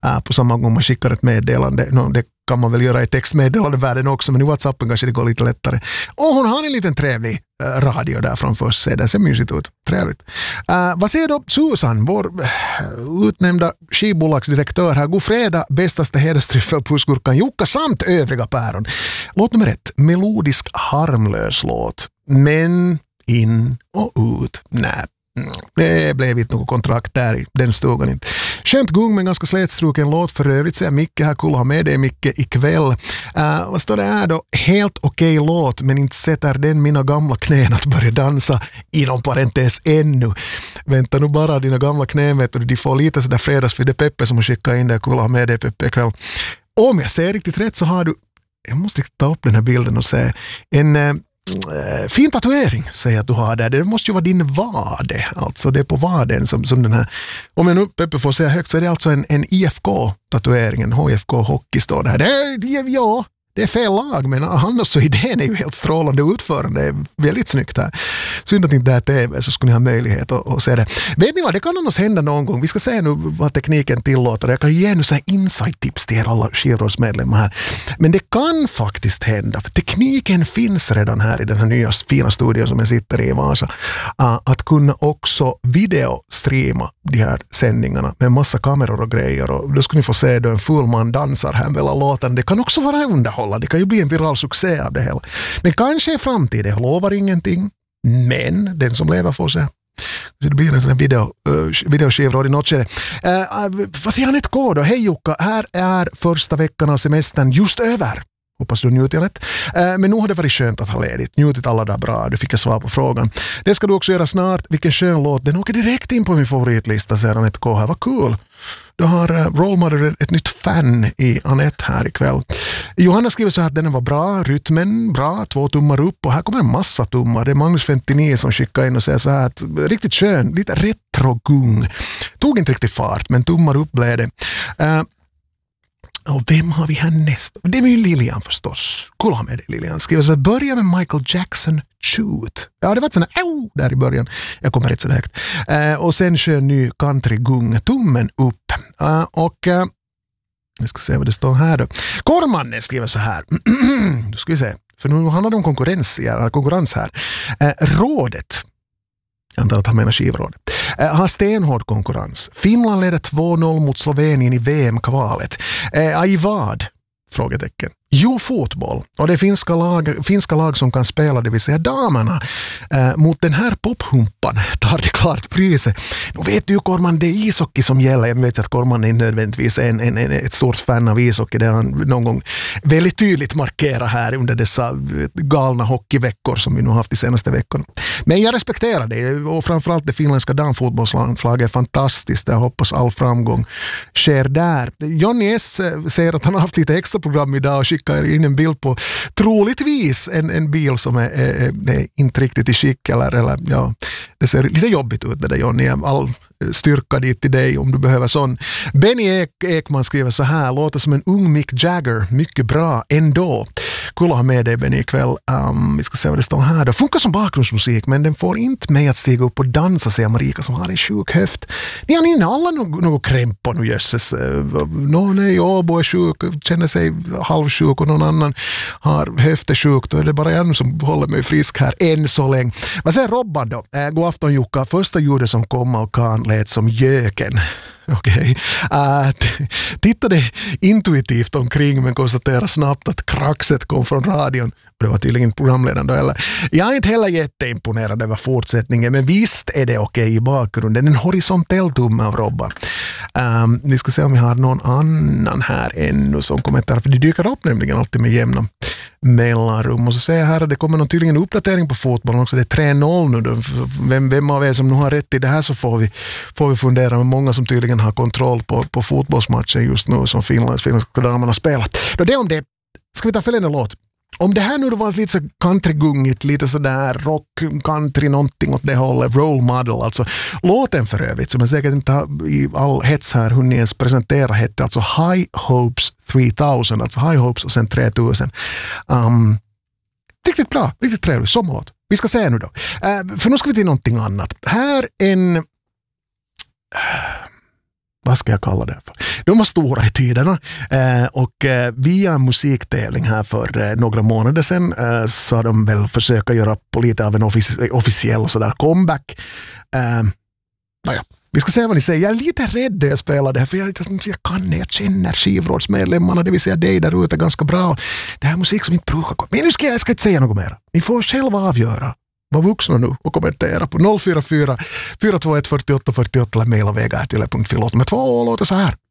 på samma gång man skickar ett meddelande. Det kan man väl göra i textmeddelande världen också, men i WhatsAppen kanske det går lite lättare. Och hon har en liten trevlig radio där framför sig. Det ser mysigt ut. Trevligt. Vad säger då Susan, vår utnämnda skivbolagsdirektör här? God fredag, bästaste hederstryffel, pussgurkan, Jukka samt övriga päron. Låt nummer 1. Melodisk harmlös låt. Men in och ut. Nej. Det blev inte något kontrakt där i den stugan inte. Skönt gung men ganska slätstruken låt för övrigt, säger Micke här. Kul att ha med dig Micke ikväll. Vad står det här då? Helt okej låt, men inte sätter den mina gamla knän att börja dansa inom parentes ännu. Vänta nu bara, dina gamla knän vet du, de får lite sådär fredags för det Peppe som har skickat in det. Kul att ha med dig Peppe ikväll. Om jag ser riktigt rätt så har du, jag måste ta upp den här bilden och se en fin tatuering säger att du har där. Det måste ju vara din vade. Alltså det är på vaden som den här. Om jag nu Peppe får säga högt så är det alltså en IFK-tatuering. En HFK Hockey står det här. Det är fel lag, men annars så idén är ju helt strålande utförande. Det är väldigt snyggt här. Synd att inte det är TV så skulle ni ha möjlighet att se det. Vet ni vad, det kan annars hända någon gång. Vi ska se nu vad tekniken tillåter. Jag kan ge nu så här inside-tips till er alla skivrådsmedlemmar här. Men det kan faktiskt hända, för tekniken finns redan här i den här nya fina studion som jag sitter i Vasa. Att kunna också videostreama de här sändningarna med massa kameror och grejer. Och då ska ni få se då en full man dansar här mellan låten. Det kan också vara underhållande. Det kan ju bli en viral succé av det hela. Men kanske i framtiden, jag lovar ingenting. Men den som lever får se. Så det blir en sån här videoskivråd i något skede. Vad säger han ett kod då? Hej Jukka, här är första veckan av semestern just över. Hoppas du njutit av det. Men nu har det varit skönt att ha ledigt. Njutit alla dagar bra. Du fick jag svar på frågan. Det ska du också göra snart. Vilken skön låt. Den åker direkt in på min favoritlista, säger han ett K här. Vad kul. Du har Role Model ett nytt fan i Anette här ikväll. Johanna skriver så här att den var bra, rytmen bra, 2 tummar upp och här kommer en massa tummar. Det är Magnus 59 som skickar in och säger så här att riktigt skön, lite retrogung. Tog inte riktigt fart men tummar upp blev det. Och vem har vi här nästa? Det är ju Lilian förstås. Kul att ha med dig Lilian. Skriver så här, börja med Michael Jackson Shoot. Ja, det var ett sånt här där i början. Jag kommer rätt så högt. Och sen kör en ny country-gung. Tummen upp. Vi ska se vad det står här då. Kormannen skriver så här. Då ska vi se. För nu handlar det om konkurrens här. Rådet. Jag antar att han menar skivrådet. Har stenhård konkurrens. Finland leder 2-0 mot Slovenien i VM-kvalet. I vad? Frågetecken. Jo, fotboll. Och det är finska lag som kan spela, det vill säga damerna. Mot den här pophumpan tar det klart priset. Nu vet du Korman, det är ishockey som gäller. Jag vet att Korman är nödvändigtvis ett stort fan av ishockey. Det har han någon gång väldigt tydligt markerat här under dessa galna hockeyveckor som vi nu har haft de senaste veckorna. Men jag respekterar det. Och framförallt det finländska damfotbollslaget är fantastiskt. Jag hoppas all framgång sker där. Johnny S. säger att han har haft lite extra program idag och skickar in en bild på troligtvis en bil som är inte riktigt i skick eller ja, det ser lite jobbigt ut det där Johnny. All styrka dit till dig om du behöver sån. Benny Ekman skriver så här, låter som en ung Mick Jagger, mycket bra ändå. Kul att ha med dig Benny ikväll. Vi ska se vad det står här då. Funkar som bakgrundsmusik men den får inte mig att stiga upp och dansa, säger Marika som har en sjuk höft. Ni har inte alla något krämpor nu jösses. Någon är i Åbo är sjuk, känner sig halvsjuk och någon annan har höftesjuk. Då är det bara en som håller mig frisk här än så länge. Vad säger Robban då? God afton Jukka. Första ljudet som kom av kan lät som göken. Okej. Tittade intuitivt omkring men konstaterade snabbt att kraxet kom från radion. Och det var tydligen programledande. Eller. Jag är inte heller jätteimponerad över fortsättningen men visst är det okej i bakgrunden. En horisontell tumme av Robban. Vi ska se om vi har någon annan här ännu som kommenterar. För det dyker upp nämligen alltid med jämna mellanrum. Och så säger jag här att det kommer tydligen en uppdatering på fotbollen också. Det är 3-0 nu. Då. Vem av er som nu har rätt i det här så får vi fundera med många som tydligen har kontroll på fotbollsmatchen just nu som finländska damerna spelat. Då det om det. Ska vi ta följande låt? Om det här nu var lite så countrygungigt, lite sådär rock, country, någonting åt det hållet, Role Model, alltså låten för övrigt, som jag säkert inte har i all hets här hunnit ens presentera, hette alltså High Hopes 3000, alltså High Hopes och sen 3000. Riktigt bra, riktigt trevlig sommarlåt. Vi ska se nu då. För nu ska vi till någonting annat. Här vad ska jag kalla det för? De var stora i tiderna och via en musiktävling här för några månader sedan så har de väl försökt göra på lite av en officiell sådär comeback. Naja, vi ska se vad ni säger. Jag är lite rädd när jag spelar det här för jag känner skivrådsmedlemmarna, det vill säga dig där ute ganska bra. Det här är musik som inte brukar gå. Men nu ska jag inte säga något mer. Ni får själva avgöra. Var vuxna nu och kommentera på 044 421 48 48 eller mejla vega@yle.fi. Låt med 2 låter så här.